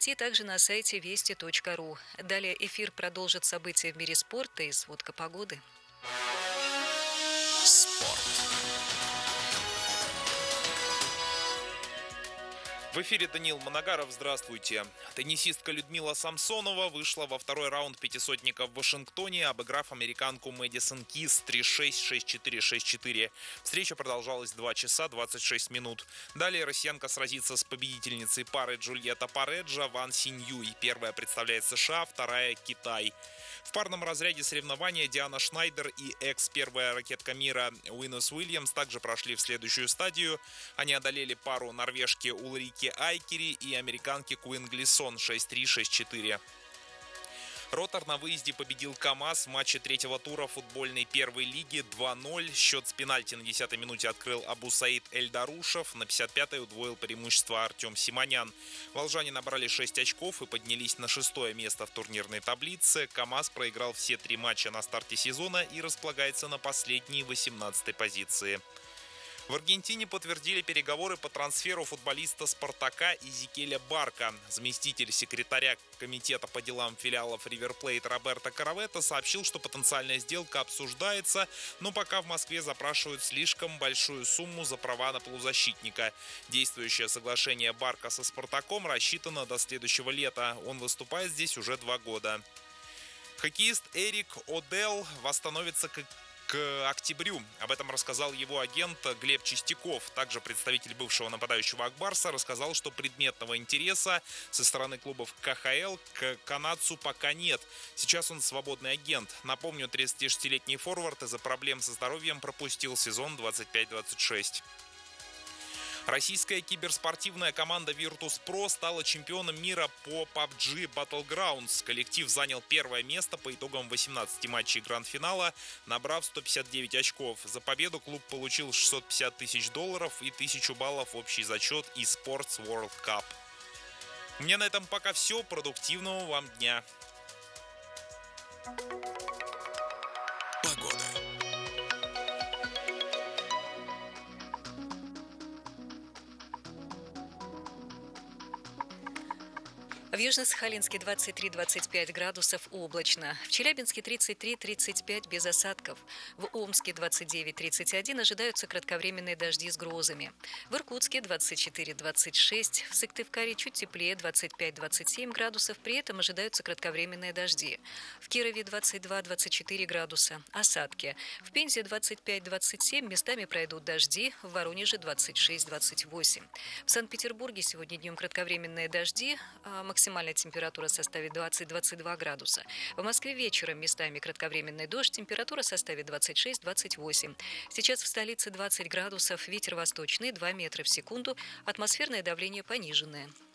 найти также на сайте вести.ру. Далее эфир продолжит события в мире спорта и сводка погоды. Спорт. В эфире Даниил Моногаров. Здравствуйте. Теннисистка Людмила Самсонова вышла во второй раунд пятисотника в Вашингтоне, обыграв американку Мэдисон Кис 3-6, 6-4, 6-4. Встреча продолжалась 2 часа 26 минут. Далее россиянка сразится с победительницей пары Джульетта Пареджа Ван Синьюй. Первая представляет США, вторая – Китай. В парном разряде соревнования Диана Шнайдер и экс-первая ракетка мира Уинус Уильямс также прошли в следующую стадию. Они одолели пару норвежки Ульрики Айкери и американки Куин Глисон 6-3, 6-4. Ротор на выезде победил КамАЗ в матче третьего тура футбольной первой лиги 2-0. Счет с пенальти на 10-й минуте открыл Абусаид Эльдарушев. На 55-й удвоил преимущество Артем Симонян. Волжане набрали 6 очков и поднялись на 6-е место в турнирной таблице. КамАЗ проиграл все 3 матча на старте сезона и располагается на последней 18-й позиции. В Аргентине подтвердили переговоры по трансферу футболиста «Спартака» Изикеля Барка. Заместитель секретаря комитета по делам филиалов River Plate Роберто Каравета сообщил, что потенциальная сделка обсуждается, но пока в Москве запрашивают слишком большую сумму за права на полузащитника. Действующее соглашение Барка со «Спартаком» рассчитано до следующего лета. Он выступает здесь уже 2 года. Хоккеист Эрик Одел восстановится к октябрю. Об этом рассказал его агент Глеб Чистяков. Также представитель бывшего нападающего Акбарса рассказал, что предметного интереса со стороны клубов КХЛ к канадцу пока нет. Сейчас он свободный агент. Напомню, 36-летний форвард из-за проблем со здоровьем пропустил сезон 25-26. Российская киберспортивная команда Virtus.pro стала чемпионом мира по PUBG Battlegrounds. Коллектив занял первое место по итогам 18 матчей гранд-финала, набрав 159 очков. За победу клуб получил $650 тысяч и 1000 баллов в общий зачет eSports World Cup. У меня на этом пока все. Продуктивного вам дня. Погода. В Южно-Сахалинске 23-25 градусов облачно. В Челябинске 33-35 без осадков. В Омске 29-31 ожидаются кратковременные дожди с грозами. В Иркутске 24-26. В Сыктывкаре чуть теплее 25-27 градусов. При этом ожидаются кратковременные дожди. В Кирове 22-24 градуса. Осадки. В Пензе 25-27. Местами пройдут дожди. В Воронеже 26-28. В Санкт-Петербурге сегодня днем кратковременные дожди. Максимальная температура составит 20-22 градуса. В Москве вечером местами кратковременный дождь, температура составит 26-28. Сейчас в столице 20 градусов, ветер восточный 2 метра в секунду, атмосферное давление пониженное.